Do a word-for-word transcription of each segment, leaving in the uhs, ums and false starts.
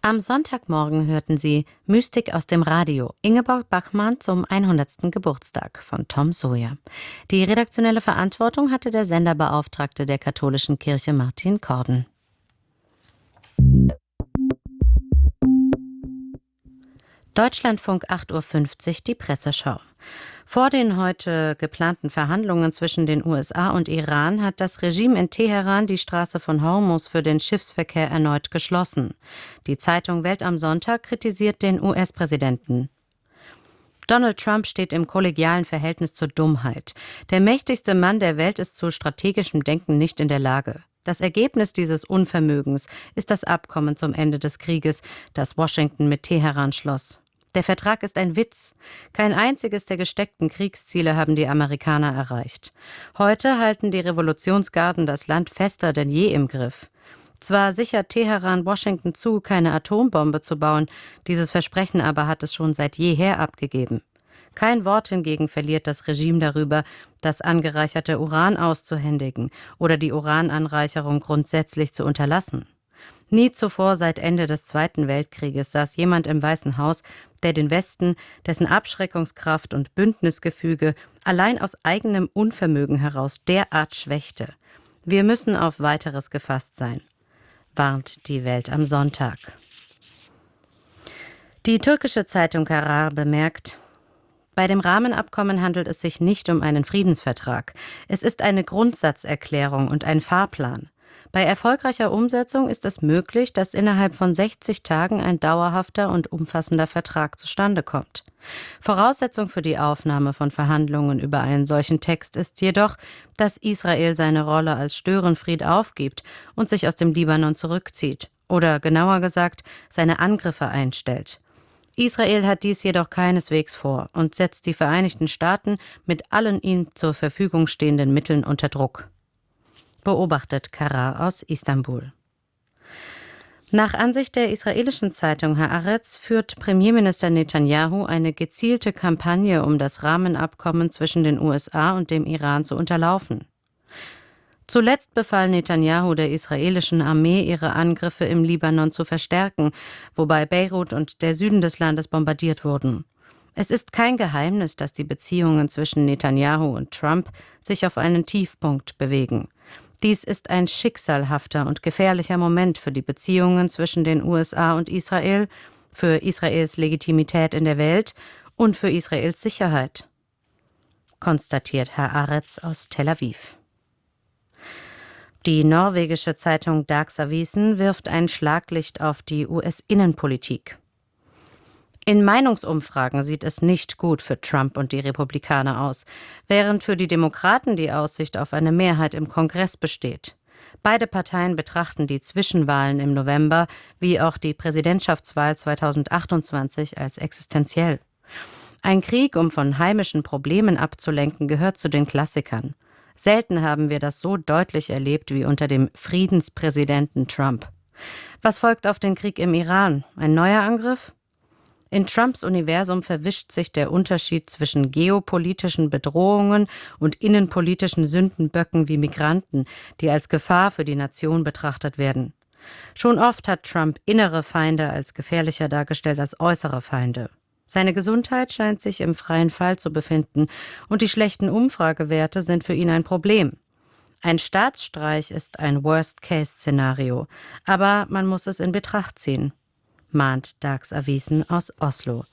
Am Sonntagmorgen hörten Sie Mystik aus dem Radio, Ingeborg Bachmann zum hundertsten Geburtstag von Tom Sawyer. Die redaktionelle Verantwortung hatte der Senderbeauftragte der katholischen Kirche Martin Korden. Deutschlandfunk acht Uhr fünfzig, die Presseschau. Vor den heute geplanten Verhandlungen zwischen den U S A und Iran hat das Regime in Teheran die Straße von Hormuz für den Schiffsverkehr erneut geschlossen. Die Zeitung Welt am Sonntag kritisiert den U S-Präsidenten. Donald Trump steht im kollegialen Verhältnis zur Dummheit. Der mächtigste Mann der Welt ist zu strategischem Denken nicht in der Lage. Das Ergebnis dieses Unvermögens ist das Abkommen zum Ende des Krieges, das Washington mit Teheran schloss. Der Vertrag ist ein Witz. Kein einziges der gesteckten Kriegsziele haben die Amerikaner erreicht. Heute halten die Revolutionsgarden das Land fester denn je im Griff. Zwar sichert Teheran Washington zu, keine Atombombe zu bauen, dieses Versprechen aber hat es schon seit jeher abgegeben. Kein Wort hingegen verliert das Regime darüber, das angereicherte Uran auszuhändigen oder die Urananreicherung grundsätzlich zu unterlassen. Nie zuvor seit Ende des Zweiten Weltkrieges saß jemand im Weißen Haus, der den Westen, dessen Abschreckungskraft und Bündnisgefüge allein aus eigenem Unvermögen heraus derart schwächte. Wir müssen auf Weiteres gefasst sein, warnt die Welt am Sonntag. Die türkische Zeitung Karar bemerkt: Bei dem Rahmenabkommen handelt es sich nicht um einen Friedensvertrag. Es ist eine Grundsatzerklärung und ein Fahrplan. Bei erfolgreicher Umsetzung ist es möglich, dass innerhalb von sechzig Tagen ein dauerhafter und umfassender Vertrag zustande kommt. Voraussetzung für die Aufnahme von Verhandlungen über einen solchen Text ist jedoch, dass Israel seine Rolle als Störenfried aufgibt und sich aus dem Libanon zurückzieht oder genauer gesagt seine Angriffe einstellt. Israel hat dies jedoch keineswegs vor und setzt die Vereinigten Staaten mit allen ihm zur Verfügung stehenden Mitteln unter Druck. Beobachtet Karar aus Istanbul. Nach Ansicht der israelischen Zeitung Haaretz führt Premierminister Netanyahu eine gezielte Kampagne, um das Rahmenabkommen zwischen den U S A und dem Iran zu unterlaufen. Zuletzt befahl Netanyahu der israelischen Armee, ihre Angriffe im Libanon zu verstärken, wobei Beirut und der Süden des Landes bombardiert wurden. Es ist kein Geheimnis, dass die Beziehungen zwischen Netanyahu und Trump sich auf einen Tiefpunkt bewegen. Dies ist ein schicksalhafter und gefährlicher Moment für die Beziehungen zwischen den U S A und Israel, für Israels Legitimität in der Welt und für Israels Sicherheit, konstatiert Haaretz aus Tel Aviv. Die norwegische Zeitung Dagsavisen wirft ein Schlaglicht auf die U S-Innenpolitik. In Meinungsumfragen sieht es nicht gut für Trump und die Republikaner aus, während für die Demokraten die Aussicht auf eine Mehrheit im Kongress besteht. Beide Parteien betrachten die Zwischenwahlen im November wie auch die Präsidentschaftswahl zweitausendachtundzwanzig als existenziell. Ein Krieg, um von heimischen Problemen abzulenken, gehört zu den Klassikern. Selten haben wir das so deutlich erlebt wie unter dem Friedenspräsidenten Trump. Was folgt auf den Krieg im Iran? Ein neuer Angriff? In Trumps Universum verwischt sich der Unterschied zwischen geopolitischen Bedrohungen und innenpolitischen Sündenböcken wie Migranten, die als Gefahr für die Nation betrachtet werden. Schon oft hat Trump innere Feinde als gefährlicher dargestellt als äußere Feinde. Seine Gesundheit scheint sich im freien Fall zu befinden und die schlechten Umfragewerte sind für ihn ein Problem. Ein Staatsstreich ist ein Worst-Case-Szenario, aber man muss es in Betracht ziehen, mahnt Dagsavisen aus Oslo.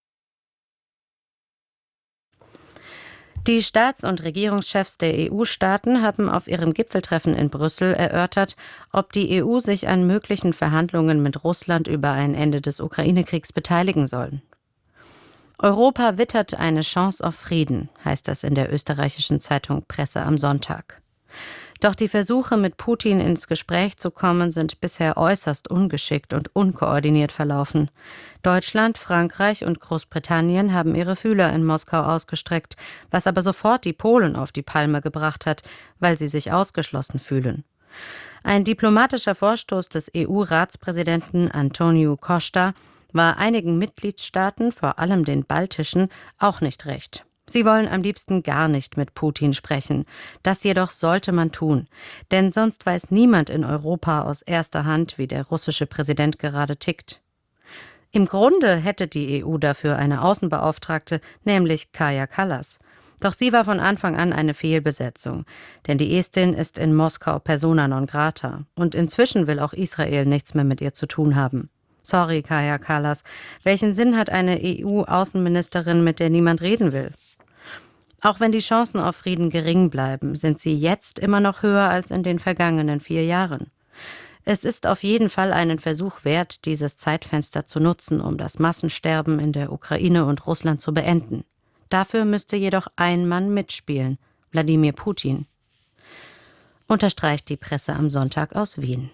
Die Staats- und Regierungschefs der E U-Staaten haben auf ihrem Gipfeltreffen in Brüssel erörtert, ob die E U sich an möglichen Verhandlungen mit Russland über ein Ende des Ukraine-Kriegs beteiligen soll. Europa wittert eine Chance auf Frieden, heißt das in der österreichischen Zeitung Presse am Sonntag. Doch die Versuche, mit Putin ins Gespräch zu kommen, sind bisher äußerst ungeschickt und unkoordiniert verlaufen. Deutschland, Frankreich und Großbritannien haben ihre Fühler in Moskau ausgestreckt, was aber sofort die Polen auf die Palme gebracht hat, weil sie sich ausgeschlossen fühlen. Ein diplomatischer Vorstoß des E U-Ratspräsidenten Antonio Costa war einigen Mitgliedstaaten, vor allem den baltischen, auch nicht recht. Sie wollen am liebsten gar nicht mit Putin sprechen. Das jedoch sollte man tun, denn sonst weiß niemand in Europa aus erster Hand, wie der russische Präsident gerade tickt. Im Grunde hätte die E U dafür eine Außenbeauftragte, nämlich Kaja Kallas. Doch sie war von Anfang an eine Fehlbesetzung, denn die Estin ist in Moskau persona non grata und inzwischen will auch Israel nichts mehr mit ihr zu tun haben. Sorry, Kaja Kallas, welchen Sinn hat eine E U-Außenministerin, mit der niemand reden will? Auch wenn die Chancen auf Frieden gering bleiben, sind sie jetzt immer noch höher als in den vergangenen vier Jahren. Es ist auf jeden Fall einen Versuch wert, dieses Zeitfenster zu nutzen, um das Massensterben in der Ukraine und Russland zu beenden. Dafür müsste jedoch ein Mann mitspielen, Wladimir Putin. Unterstreicht die Presse am Sonntag aus Wien.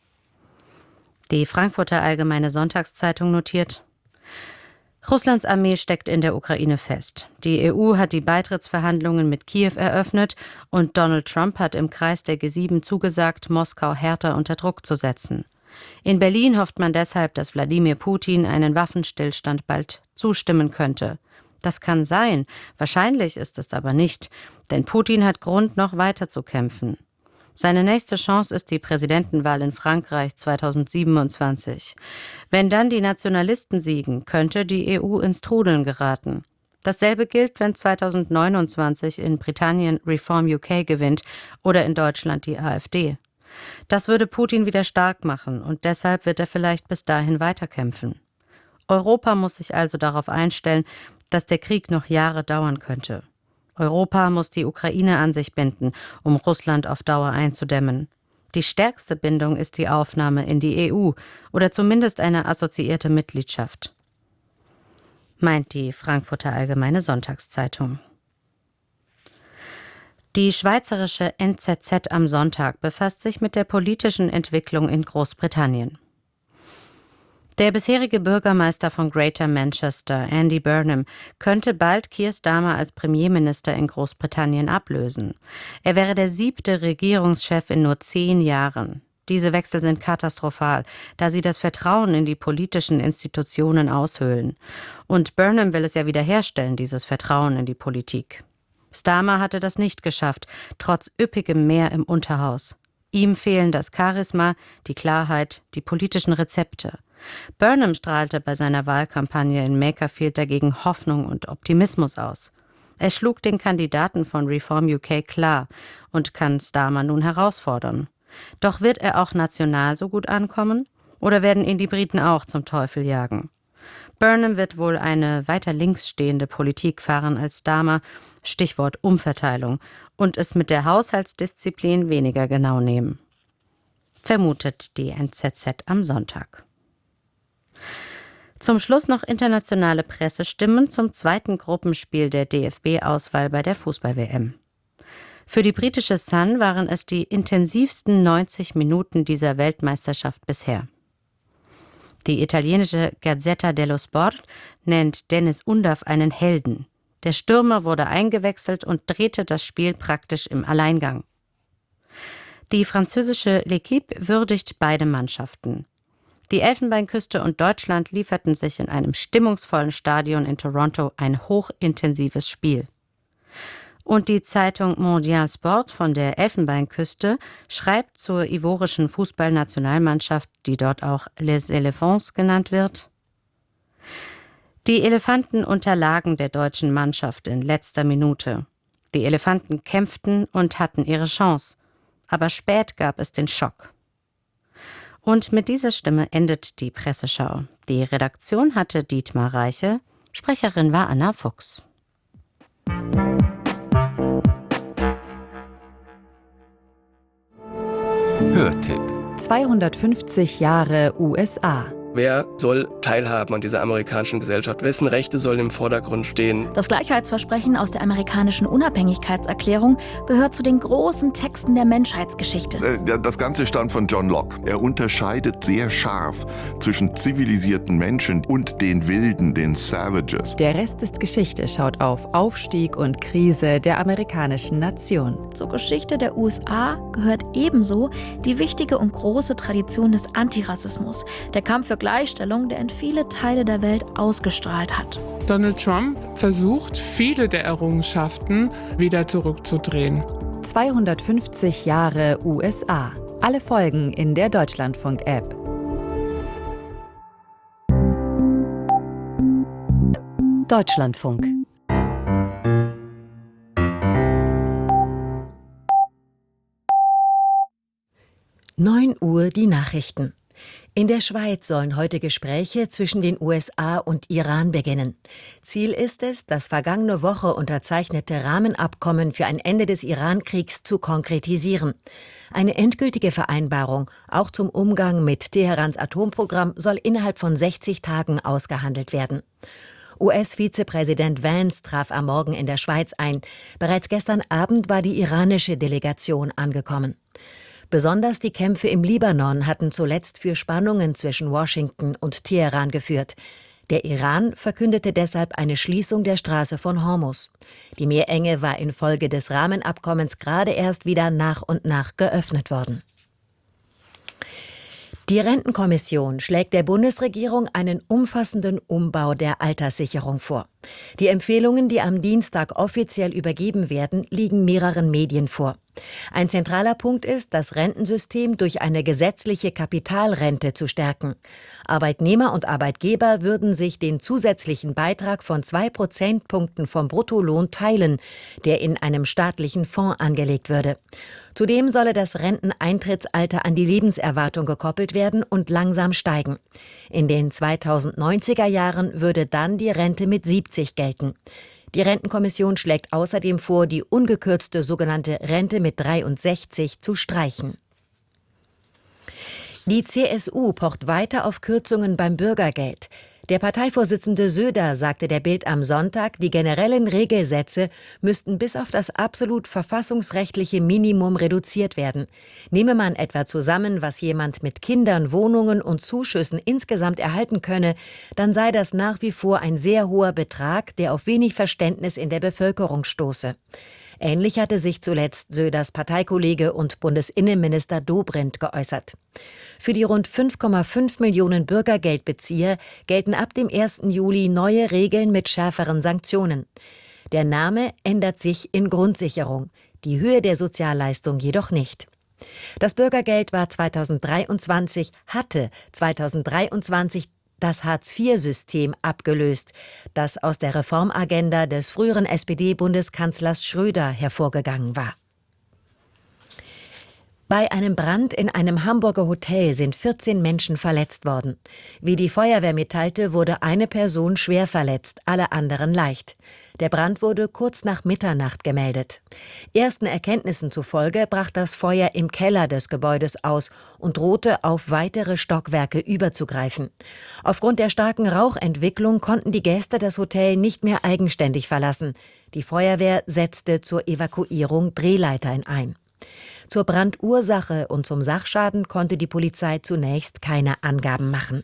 Die Frankfurter Allgemeine Sonntagszeitung notiert: Russlands Armee steckt in der Ukraine fest. Die E U hat die Beitrittsverhandlungen mit Kiew eröffnet und Donald Trump hat im Kreis der G sieben zugesagt, Moskau härter unter Druck zu setzen. In Berlin hofft man deshalb, dass Wladimir Putin einen Waffenstillstand bald zustimmen könnte. Das kann sein, wahrscheinlich ist es aber nicht, denn Putin hat Grund, noch weiter zu kämpfen. Seine nächste Chance ist die Präsidentenwahl in Frankreich zweitausendsiebenundzwanzig. Wenn dann die Nationalisten siegen, könnte die E U ins Trudeln geraten. Dasselbe gilt, wenn zweitausendneunundzwanzig in Britannien Reform U K gewinnt oder in Deutschland die AfD. Das würde Putin wieder stark machen und deshalb wird er vielleicht bis dahin weiterkämpfen. Europa muss sich also darauf einstellen, dass der Krieg noch Jahre dauern könnte. Europa muss die Ukraine an sich binden, um Russland auf Dauer einzudämmen. Die stärkste Bindung ist die Aufnahme in die E U oder zumindest eine assoziierte Mitgliedschaft, meint die Frankfurter Allgemeine Sonntagszeitung. Die schweizerische N Z Z am Sonntag befasst sich mit der politischen Entwicklung in Großbritannien. Der bisherige Bürgermeister von Greater Manchester, Andy Burnham, könnte bald Keir Starmer als Premierminister in Großbritannien ablösen. Er wäre der siebte Regierungschef in nur zehn Jahren. Diese Wechsel sind katastrophal, da sie das Vertrauen in die politischen Institutionen aushöhlen. Und Burnham will es ja wiederherstellen, dieses Vertrauen in die Politik. Starmer hatte das nicht geschafft, trotz üppigem Mehr im Unterhaus. Ihm fehlen das Charisma, die Klarheit, die politischen Rezepte. Burnham strahlte bei seiner Wahlkampagne in Makerfield dagegen Hoffnung und Optimismus aus. Er schlug den Kandidaten von Reform U K klar und kann Starmer nun herausfordern. Doch wird er auch national so gut ankommen? Oder werden ihn die Briten auch zum Teufel jagen? Burnham wird wohl eine weiter links stehende Politik fahren als Starmer, Stichwort Umverteilung, und es mit der Haushaltsdisziplin weniger genau nehmen. Vermutet die N Z Z am Sonntag. Zum Schluss noch internationale Pressestimmen zum zweiten Gruppenspiel der D F B-Auswahl bei der Fußball-W M. Für die britische Sun waren es die intensivsten neunzig Minuten dieser Weltmeisterschaft bisher. Die italienische Gazzetta dello Sport nennt Dennis Undav einen Helden. Der Stürmer wurde eingewechselt und drehte das Spiel praktisch im Alleingang. Die französische L'Équipe würdigt beide Mannschaften. Die Elfenbeinküste und Deutschland lieferten sich in einem stimmungsvollen Stadion in Toronto ein hochintensives Spiel. Und die Zeitung Mondial Sport von der Elfenbeinküste schreibt zur ivorischen Fußballnationalmannschaft, die dort auch Les Elephants genannt wird: Die Elefanten unterlagen der deutschen Mannschaft in letzter Minute. Die Elefanten kämpften und hatten ihre Chance. Aber spät gab es den Schock. Und mit dieser Stimme endet die Presseschau. Die Redaktion hatte Dietmar Reiche, Sprecherin war Anna Fuchs. Hörtipp: zweihundertfünfzig Jahre U S A. Wer soll teilhaben an dieser amerikanischen Gesellschaft? Wessen Rechte sollen im Vordergrund stehen? Das Gleichheitsversprechen aus der amerikanischen Unabhängigkeitserklärung gehört zu den großen Texten der Menschheitsgeschichte. Das Ganze stammt von John Locke. Er unterscheidet sehr scharf zwischen zivilisierten Menschen und den Wilden, den Savages. Der Rest ist Geschichte schaut auf Aufstieg und Krise der amerikanischen Nation. Zur Geschichte der U S A gehört ebenso die wichtige und große Tradition des Antirassismus, der Kampf für Gleichstellung, der in viele Teile der Welt ausgestrahlt hat. Donald Trump versucht, viele der Errungenschaften wieder zurückzudrehen. zweihundertfünfzig Jahre U S A. Alle Folgen in der Deutschlandfunk-App. Deutschlandfunk. neun Uhr die Nachrichten. In der Schweiz sollen heute Gespräche zwischen den U S A und Iran beginnen. Ziel ist es, das vergangene Woche unterzeichnete Rahmenabkommen für ein Ende des Iran-Kriegs zu konkretisieren. Eine endgültige Vereinbarung, auch zum Umgang mit Teherans Atomprogramm, soll innerhalb von sechzig Tagen ausgehandelt werden. U S-Vizepräsident Vance traf am Morgen in der Schweiz ein. Bereits gestern Abend war die iranische Delegation angekommen. Besonders die Kämpfe im Libanon hatten zuletzt für Spannungen zwischen Washington und Teheran geführt. Der Iran verkündete deshalb eine Schließung der Straße von Hormuz. Die Meerenge war infolge des Rahmenabkommens gerade erst wieder nach und nach geöffnet worden. Die Rentenkommission schlägt der Bundesregierung einen umfassenden Umbau der Alterssicherung vor. Die Empfehlungen, die am Dienstag offiziell übergeben werden, liegen mehreren Medien vor. Ein zentraler Punkt ist, das Rentensystem durch eine gesetzliche Kapitalrente zu stärken. Arbeitnehmer und Arbeitgeber würden sich den zusätzlichen Beitrag von zwei Prozentpunkten vom Bruttolohn teilen, der in einem staatlichen Fonds angelegt würde. Zudem solle das Renteneintrittsalter an die Lebenserwartung gekoppelt werden und langsam steigen. In den zweitausendneunziger Jahren würde dann die Rente mit siebzig gelten. Die Rentenkommission schlägt außerdem vor, die ungekürzte sogenannte Rente mit dreiundsechzig zu streichen. Die C S U pocht weiter auf Kürzungen beim Bürgergeld. Der Parteivorsitzende Söder sagte der Bild am Sonntag, die generellen Regelsätze müssten bis auf das absolut verfassungsrechtliche Minimum reduziert werden. Nehme man etwa zusammen, was jemand mit Kindern, Wohnungen und Zuschüssen insgesamt erhalten könne, dann sei das nach wie vor ein sehr hoher Betrag, der auf wenig Verständnis in der Bevölkerung stoße. Ähnlich hatte sich zuletzt Söders Parteikollege und Bundesinnenminister Dobrindt geäußert. Für die rund fünf Komma fünf Millionen Bürgergeldbezieher gelten ab dem ersten Juli neue Regeln mit schärferen Sanktionen. Der Name ändert sich in Grundsicherung, die Höhe der Sozialleistung jedoch nicht. Das Bürgergeld war zweitausenddreiundzwanzig, hatte zweitausenddreiundzwanzig das Hartz vier System abgelöst, das aus der Reformagenda des früheren S P D-Bundeskanzlers Schröder hervorgegangen war. Bei einem Brand in einem Hamburger Hotel sind vierzehn Menschen verletzt worden. Wie die Feuerwehr mitteilte, wurde eine Person schwer verletzt, alle anderen leicht. Der Brand wurde kurz nach Mitternacht gemeldet. Ersten Erkenntnissen zufolge brach das Feuer im Keller des Gebäudes aus und drohte auf weitere Stockwerke überzugreifen. Aufgrund der starken Rauchentwicklung konnten die Gäste das Hotel nicht mehr eigenständig verlassen. Die Feuerwehr setzte zur Evakuierung Drehleitern ein. Zur Brandursache und zum Sachschaden konnte die Polizei zunächst keine Angaben machen.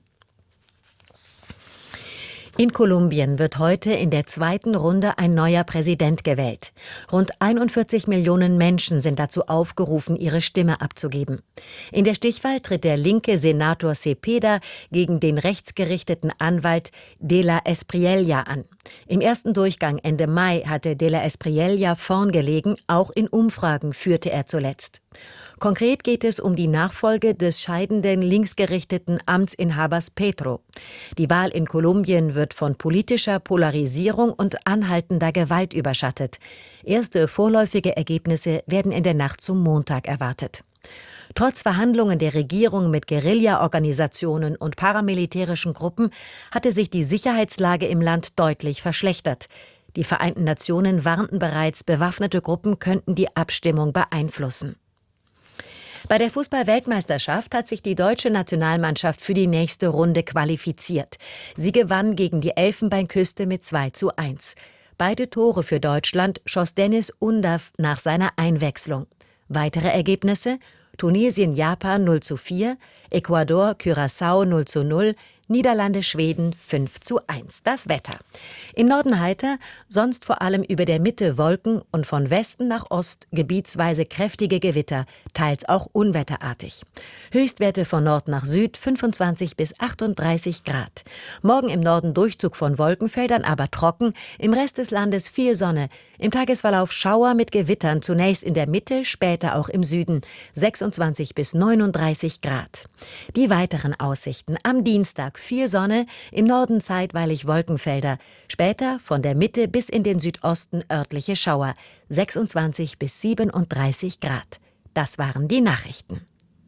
In Kolumbien wird heute in der zweiten Runde ein neuer Präsident gewählt. Rund einundvierzig Millionen Menschen sind dazu aufgerufen, ihre Stimme abzugeben. In der Stichwahl tritt der linke Senator Cepeda gegen den rechtsgerichteten Anwalt De La Espriella an. Im ersten Durchgang Ende Mai hatte De La Espriella vorn gelegen, auch in Umfragen führte er zuletzt. Konkret geht es um die Nachfolge des scheidenden linksgerichteten Amtsinhabers Petro. Die Wahl in Kolumbien wird von politischer Polarisierung und anhaltender Gewalt überschattet. Erste vorläufige Ergebnisse werden in der Nacht zum Montag erwartet. Trotz Verhandlungen der Regierung mit Guerilla-Organisationen und paramilitärischen Gruppen hatte sich die Sicherheitslage im Land deutlich verschlechtert. Die Vereinten Nationen warnten bereits, bewaffnete Gruppen könnten die Abstimmung beeinflussen. Bei der Fußball-Weltmeisterschaft hat sich die deutsche Nationalmannschaft für die nächste Runde qualifiziert. Sie gewann gegen die Elfenbeinküste mit zwei zu eins. Beide Tore für Deutschland schoss Dennis Undav nach seiner Einwechslung. Weitere Ergebnisse: Tunesien-Japan null zu vier, Ecuador-Curaçao null zu null, Niederlande, Schweden fünf zu eins. Das Wetter. Im Norden heiter, sonst vor allem über der Mitte Wolken und von Westen nach Ost gebietsweise kräftige Gewitter, teils auch unwetterartig. Höchstwerte von Nord nach Süd fünfundzwanzig bis achtunddreißig Grad. Morgen im Norden Durchzug von Wolkenfeldern, aber trocken, im Rest des Landes viel Sonne. Im Tagesverlauf Schauer mit Gewittern, zunächst in der Mitte, später auch im Süden, sechsundzwanzig bis neununddreißig Grad. Die weiteren Aussichten: am Dienstag viel Sonne, im Norden zeitweilig Wolkenfelder, später von der Mitte bis in den Südosten örtliche Schauer, sechsundzwanzig bis siebenunddreißig Grad. Das waren die Nachrichten.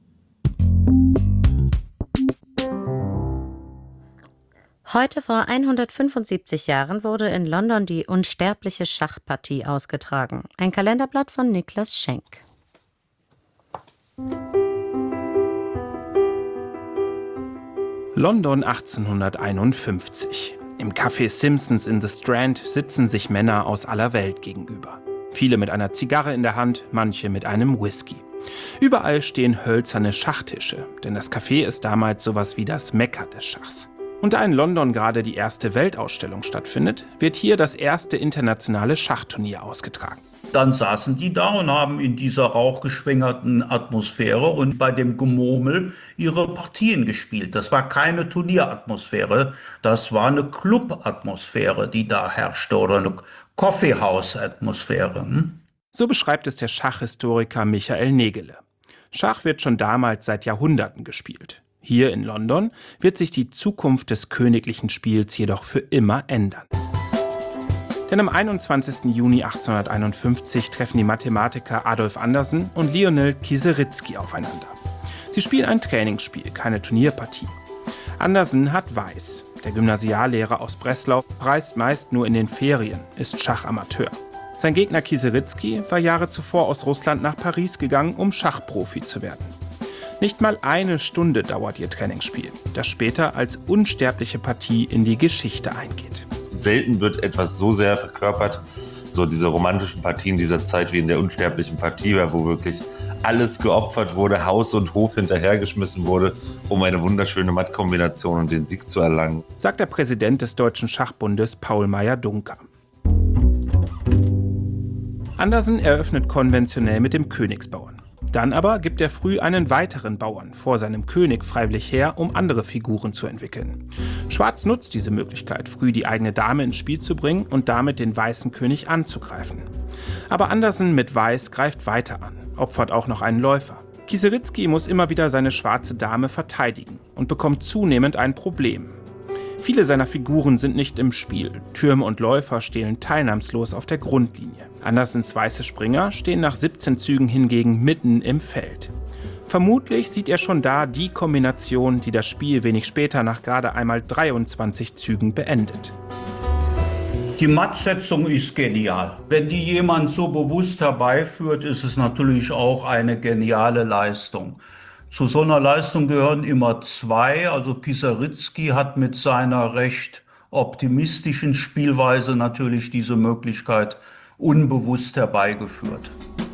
Heute vor hundertfünfundsiebzig Jahren wurde in London die unsterbliche Schachpartie ausgetragen. Ein Kalenderblatt von Niklas Schenk. London achtzehnhunderteinundfünfzig. Im Café Simpsons in The Strand sitzen sich Männer aus aller Welt gegenüber. Viele mit einer Zigarre in der Hand, manche mit einem Whisky. Überall stehen hölzerne Schachtische, denn das Café ist damals sowas wie das Mekka des Schachs. Und da in London gerade die erste Weltausstellung stattfindet, wird hier das erste internationale Schachturnier ausgetragen. Dann saßen die da und haben in dieser rauchgeschwängerten Atmosphäre und bei dem Gemurmel ihre Partien gespielt. Das war keine Turnieratmosphäre, das war eine Clubatmosphäre, die da herrschte, oder eine Coffeehouse-Atmosphäre. Hm? So beschreibt es der Schachhistoriker Michael Nägele. Schach wird schon damals seit Jahrhunderten gespielt. Hier in London wird sich die Zukunft des königlichen Spiels jedoch für immer ändern. Denn am einundzwanzigsten Juni achtzehnhunderteinundfünfzig treffen die Mathematiker Adolf Anderssen und Lionel Kieseritzky aufeinander. Sie spielen ein Trainingsspiel, keine Turnierpartie. Anderssen hat Weiß. Der Gymnasiallehrer aus Breslau reist meist nur in den Ferien, ist Schachamateur. Sein Gegner Kieseritzky war Jahre zuvor aus Russland nach Paris gegangen, um Schachprofi zu werden. Nicht mal eine Stunde dauert ihr Trainingsspiel, das später als unsterbliche Partie in die Geschichte eingeht. Selten wird etwas so sehr verkörpert, so diese romantischen Partien dieser Zeit wie in der unsterblichen Partie, wo wirklich alles geopfert wurde, Haus und Hof hinterhergeschmissen wurde, um eine wunderschöne Mattkombination und den Sieg zu erlangen, sagt der Präsident des Deutschen Schachbundes Paul Meyer-Dunker. Anderssen eröffnet konventionell mit dem Königsbauern. Dann aber gibt er früh einen weiteren Bauern vor seinem König freiwillig her, um andere Figuren zu entwickeln. Schwarz nutzt diese Möglichkeit, früh die eigene Dame ins Spiel zu bringen und damit den weißen König anzugreifen. Aber Anderssen mit Weiß greift weiter an, opfert auch noch einen Läufer. Kieseritzky muss immer wieder seine schwarze Dame verteidigen und bekommt zunehmend ein Problem. Viele seiner Figuren sind nicht im Spiel. Türme und Läufer stehen teilnahmslos auf der Grundlinie. Andersens weiße Springer stehen nach siebzehn Zügen hingegen mitten im Feld. Vermutlich sieht er schon da die Kombination, die das Spiel wenig später nach gerade einmal dreiundzwanzig Zügen beendet. Die Mattsetzung ist genial. Wenn die jemand so bewusst herbeiführt, ist es natürlich auch eine geniale Leistung. Zu so einer Leistung gehören immer zwei. Also Kieseritzky hat mit seiner recht optimistischen Spielweise natürlich diese Möglichkeit unbewusst herbeigeführt.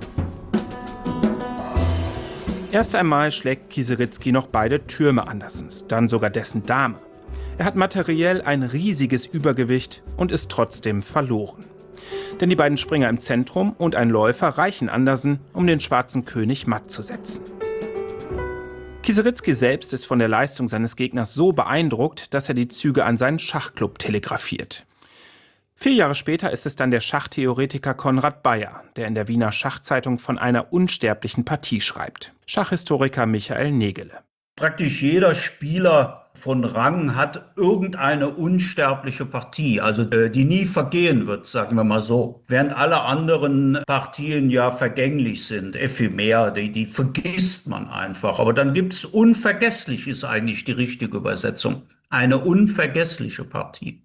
Erst einmal schlägt Kieseritzky noch beide Türme Anderssens, dann sogar dessen Dame. Er hat materiell ein riesiges Übergewicht und ist trotzdem verloren. Denn die beiden Springer im Zentrum und ein Läufer reichen Anderssen, um den schwarzen König matt zu setzen. Kieseritzky selbst ist von der Leistung seines Gegners so beeindruckt, dass er die Züge an seinen Schachclub telegrafiert. Vier Jahre später ist es dann der Schachtheoretiker Konrad Beyer, der in der Wiener Schachzeitung von einer unsterblichen Partie schreibt. Schachhistoriker Michael Nägele. Praktisch jeder Spieler von Rang hat irgendeine unsterbliche Partie, also äh, die nie vergehen wird, sagen wir mal so. Während alle anderen Partien ja vergänglich sind, ephemer, die, die vergisst man einfach. Aber dann gibt es unvergesslich, ist eigentlich die richtige Übersetzung. Eine unvergessliche Partie.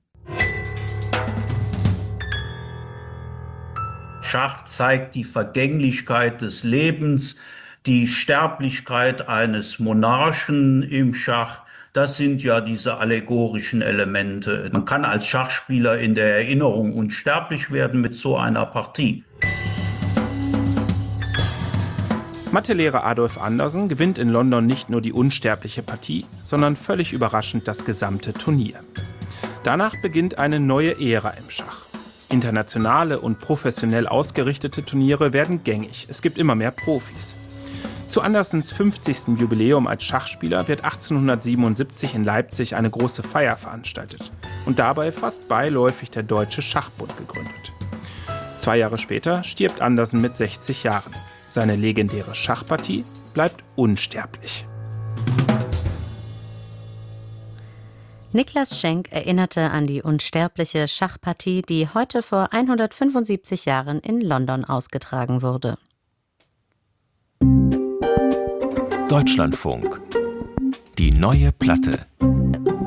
Schach zeigt die Vergänglichkeit des Lebens, die Sterblichkeit eines Monarchen im Schach. Das sind ja diese allegorischen Elemente. Man kann als Schachspieler in der Erinnerung unsterblich werden mit so einer Partie. Mathelehrer Adolf Anderssen gewinnt in London nicht nur die unsterbliche Partie, sondern völlig überraschend das gesamte Turnier. Danach beginnt eine neue Ära im Schach. Internationale und professionell ausgerichtete Turniere werden gängig. Es gibt immer mehr Profis. Zu Andersens fünfzigsten Jubiläum als Schachspieler wird achtzehnhundertsiebenundsiebzig in Leipzig eine große Feier veranstaltet und dabei fast beiläufig der Deutsche Schachbund gegründet. Zwei Jahre später stirbt Andersen mit sechzig Jahren. Seine legendäre Schachpartie bleibt unsterblich. Niklas Schenk erinnerte an die unsterbliche Schachpartie, die heute vor hundertfünfundsiebzig Jahren in London ausgetragen wurde. Deutschlandfunk. Die neue Platte.